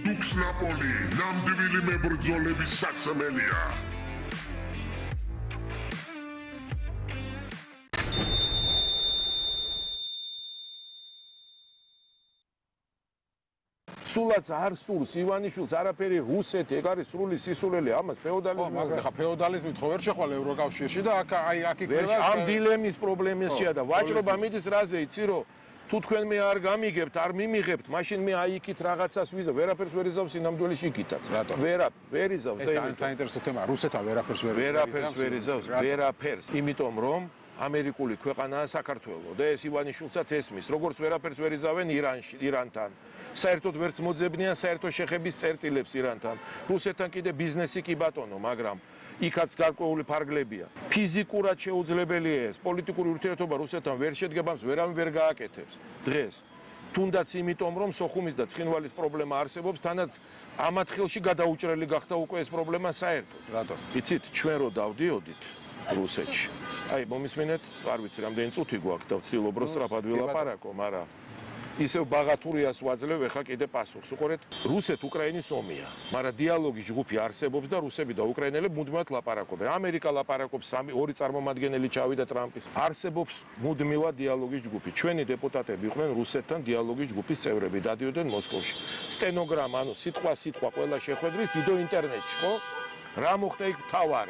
დუქს ნაპოლი ნამდვილი მებრძოლების სასმელია სულაც არ სულს ივანიშვილს არაფერი რუსეთი ეგ არის სრული სისულელი ამას ფეოდალიზმი მაგრამ ხა ფეოდალიზმით ხო ვერ შეხვალ ევროკავშირში და აქ აქ იქნება ამ დილემის პრობლემებია და ვაჭრობა მიდის რაზე იცი რომ თუ თქვენ მე არ გამიგებთ არ მიმიღებთ მაშინ მე აი იქით რაღაცას ვიზა ვერაფერს ვერ იზავს ინამდვილი შიკითაც ვერ იზავს და ეს საინტერესო თემა რუსეთთან ვერაფერს ვერ იზავს ვერაფერს იმიტომ რომ ამერიკული ქვეყანაა საქართველო და ეს ივანიშვილსაც ესმის როგორც ვერაფერს ვერ იზავენ ირანთან საერთოდ ვერც მოძებნიან საერთო შეხების წერტილებს ირანთან რუსეთთან კიდე ბიზნესი კი ბატონო მაგრამ იქაც გარკვეული ფარგლებია ფიზიკურად შეუძლებელია ეს პოლიტიკური ურთიერთობა რუსეთთან ვერ შედგებამს ვერავინ ვერ გააკეთებს დღეს თუნდაც იმიტომ რომ სოხუმის და ცხინვალის პრობლემა არსებობს თანაც ამათ ხელში გადაუჭრელი გახდა უკვე ეს პრობლემა საერთოდ რატომ იცით ჩვენ რო დავდიოდით რუსეთში აი მომისმენთ არ ვიცი რამდენი წუთი გვაქვს და ვცდილობ რომ სწრაფად ვილაპარაკო მაგრამ ისევ ბაღათურიას ვაძლევ ახლა კიდე პასუხს. უყურეთ, რუსეთ-უკრაინის ომია, მაგრამ დიალოგის ჯგუფი არსებობს და რუსები და უკრაინელები მუდმივად ლაპარაკობენ. ამერიკა ლაპარაკობს, ორი წარმომადგენელი ჩავიდა ტრამპის. არსებობს მუდმივად დიალოგის ჯგუფი. ჩვენი დეპუტატები იყვნენ რუსეთთან დიალოგის ჯგუფის წევრები, დადიოდნენ მოსკოვში. სტენოგრამა, ანუ სიტყვა ყველა შეხვედრის იდო ინტერნეტში, ხო? რა მოხდა იქ თავარი?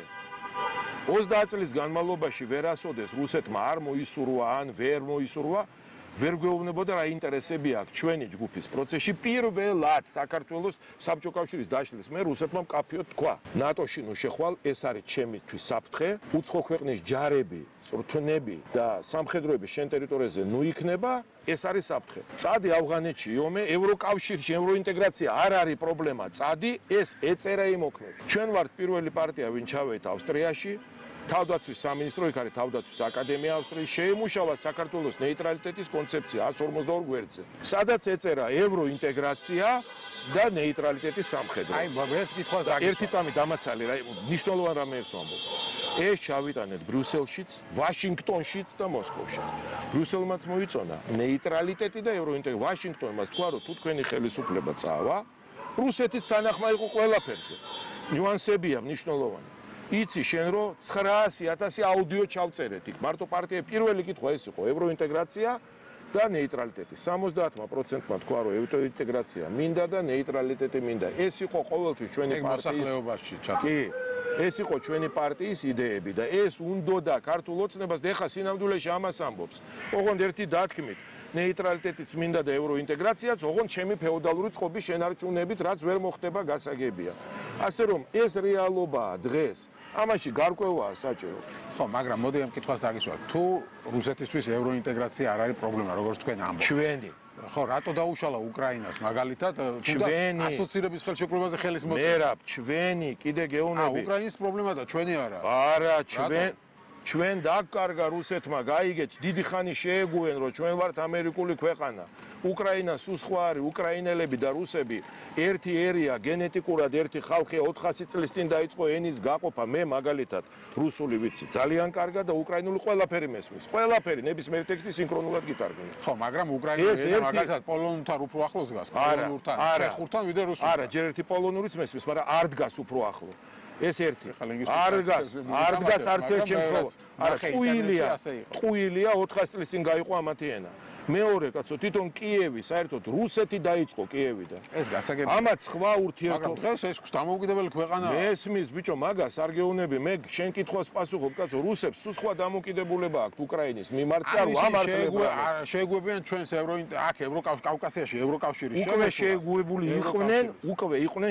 30 წლის განმავლობაში ვერასოდეს რუსეთმა არ მოისურვა ან ვერ მოისურვა ვერ გვეუბნებოდა რა ინტერესები აქვს ჩვენი ჯგუფის პროცესში პირველად საქართველოს საბჭო კავშირის დაშლის მე რუსეთმა მკაფიოდ თქვა ნატოში ნუ შეხვალ ეს არის ჩემთვის საფრთხე უცხო ქვეყნის ჯარები წვრთნები და სამხედროები შენ ტერიტორიაზე ნუ იქნება ეს არის საფრთხე წადი ავღანეთში იომე ევროკავშირში ევროინტეგრაცია არ არის პრობლემა წადი ეს ეწერა იმოქმედა ჩვენ ვართ პირველი პარტია ვინ ჩავედა ავსტრიაში თავდაცვის სამინისტრო იქ არის თავდაცვის აკადემია ავსტრიის შეიმუშავა საქართველოს ნეიტრალიტეტის კონცეფცია 152 გვერდზე სადაც ეწერა ევროინტეგრაცია და ნეიტრალიტეტის სამხედრო აი ერთ კითხვას დაგისვა ერთი წამი დამაცალი რა მნიშვნელოვანი რამეებს ვამბობ ეს ჩავიტანეთ ბრიუსელშიც ვაშინგტონშიც და მოსკოვშიც ბრიუსელმაც მოიწონა ნეიტრალიტეტი და ევროინტეგრაცია ვაშინგტონმაც თქვა რომ თუ თქვენი ხელისუფლება წავა რუსეთის თანახმა იყო ყველაფერზე ნიუანსებია მნიშვნელოვანი იცი შენ რომ 900.000 აუდიო ჩავწერეთ იქ მარტო პარტია პირველი კითხვა ეს იყო ევროინტეგრაცია და ნეიტრალიტეტი 70%-მა თქვა რომ ევროინტეგრაცია მინდა და ნეიტრალიტეტი მინდა ეს იყო ყოველთვის ჩვენი პარტიის ეს იყო ჩვენი პარტიის იდეები და ეს უნდოდა ქართულ ოცნებას და ეხა სინამდვილეში ამას ამბობს ოღონდ ერთი დათქმით ნეიტრალიტეტიც მინდა და ევროინტეგრაციაც ოღონდ ჩემი ფეოდალური წყობის შენარჩუნებით რაც ვერ მოხდება გასაგებია ასე რომ ეს რეალობაა დღეს ამაში გარკვევაა საჭირო. ხო, მაგრამ მოდი ამ კითხვას დაგისვათ. თუ რუსეთისთვის ევროინტეგრაცია არ არის პრობლემა, როგორც თქვენ ამბობთ. ჩვენი. ხო, რატო დაუშალა უკრაინას მაგალითად? ჩვენი ასოცირების ხელშეკრულებაზე ხელის მოწერა. მერაბ, ჩვენი, კიდე გეუბნები. უკრაინის პრობლემა და ჩვენი არა. არა, ჩვენ დაგკარგა რუსეთმა, გაიგეთ, დიდი ხანი შეეგუენ, რომ ჩვენ ვართ ამერიკული ქვეყანა. უკრაინა სულ სხვა არის, უკრაინელები და რუსები ერთი ერია, გენეტიკურად ერთი ხალხია 400 წლის წინ დაიწყო ენის გაყოფა, მე მაგალითად რუსული ვიცი, ძალიან კარგად და უკრაინული ყველაფერი მესმის. ყველაფერი ნებისმიერ ტექსტი სინქრონულად გიტარგმნა. ხო, მაგრამ უკრაინის ენა მაგალითად პოლონურთან უფრო ახლოს დგას, პოლონურთან, ჩეხურთან ვიდრე რუსულთან. არა, ჯერ ერთი პოლონურიც მესმის, მაგრამ არ დგას უფრო ახლო. ეს ერთი. არ დგას არც ერთ შემთხვევაში. არა, ტყუილია 400 წლის წინ გაიყო ამათი ენა. მეორე კაცო თვითონ კიევი საერთოდ რუსეთი დაიწყო კიევიდან ეს გასაგებია ამაც სხვა ურთიერთობა მაგრამ დღეს ეს დამოუკიდებელი ქვეყანაა მესმის ბიჭო მაგას არ გეუნები მე შენ კითხვას პასუხობ კაცო რუსებს სულ სხვა დამოუკიდებულება აქვთ უკრაინის მიმართ და ამარტებენ შეეგუებიან ჩვენს აქ ევროკავშირში უკვე შეეგუებული იყვნენ